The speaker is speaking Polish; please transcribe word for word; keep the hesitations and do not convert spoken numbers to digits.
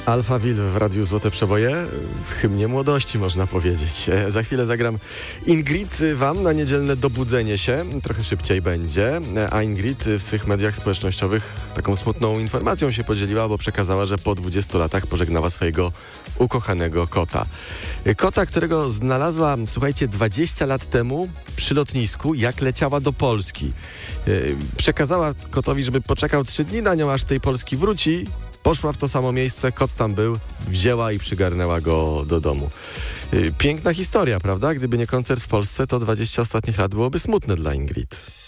Alphaville w Radiu Złote Przeboje, w hymnie młodości można powiedzieć. E, za chwilę zagram Ingrid wam na niedzielne dobudzenie się, trochę szybciej będzie, e, a Ingrid w swych mediach społecznościowych taką smutną informacją się podzieliła, bo przekazała, że po dwudziestu latach pożegnała swojego ukochanego kota. E, kota, którego znalazła, słuchajcie, dwadzieścia lat temu przy lotnisku, jak leciała do Polski. E, przekazała kotowi, żeby poczekał trzy dni na nią, aż z tej Polski wróci. Poszła w to samo miejsce, kot tam był, wzięła i przygarnęła go do domu. Piękna historia, prawda? Gdyby nie koncert w Polsce, to dwadzieścia ostatnich lat byłoby smutne dla Ingrid.